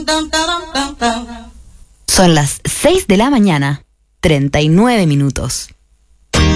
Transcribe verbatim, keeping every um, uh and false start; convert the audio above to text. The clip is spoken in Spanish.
Son las seis de la mañana, treinta y nueve minutos.